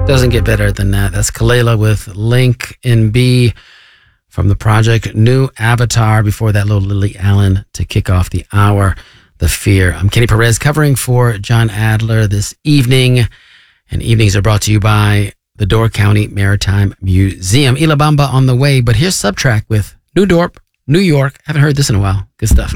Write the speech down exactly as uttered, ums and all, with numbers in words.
Doesn't get better than that. That's Kelela with Link in B from the project New Avatar. Before that, little Lily Allen to kick off the hour, The Fear. I'm Kenny Perez covering for John Adler this evening. And evenings are brought to you by the Door County Maritime Museum. Ilabamba on the way, but here's Subtract with New Dorp, New York. Haven't heard this in a while. Good stuff.